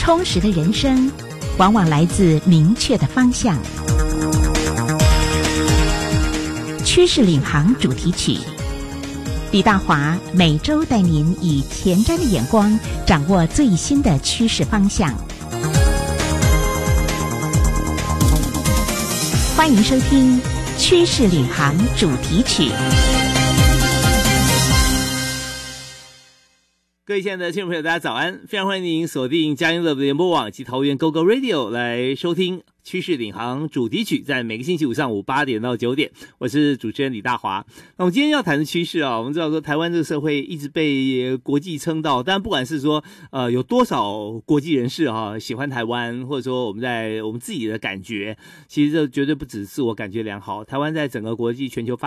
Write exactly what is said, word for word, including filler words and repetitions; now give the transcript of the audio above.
充实的人生往往来自明确的方向。趋势领航主题曲，李大华每周带您以前瞻的眼光掌握最新的趋势方向。欢迎收听趋势领航主题曲。 各位亲爱的听众朋友，大家早安！非常欢迎您锁定佳音乐联播网及桃园 Go Go Radio 来收听趋势领航主题曲，在每个星期五上午八点到九点，我是主持人李大华。那我们今天要谈的趋势啊，我们知道说台湾这个社会一直被国际称道，但不管是说呃有多少国际人士啊喜欢台湾，或者说我们在我们自己的感觉，其实这绝对不只是我感觉良好，台湾在整个国际全球发